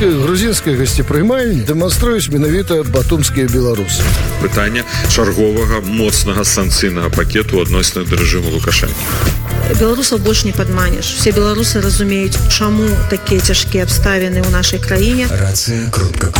грузінскай гасцепрымальні дэманструюць менавіта батумскія беларусы. Пытанне чарговага моцнага санкцыйнага пакету адносна да рэжыму Лукашэнкі. Беларусаў больш не падманеш. Все беларусы разумеюць, чаму такія цяжкія абставіны ў нашай краіне. Рацыя.